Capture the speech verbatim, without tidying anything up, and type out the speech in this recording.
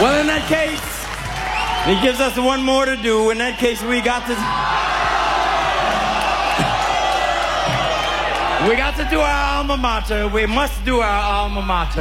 Well, in that case, he gives us one more to do. In that case, we got to... We got to do our alma mater. We must do our alma mater.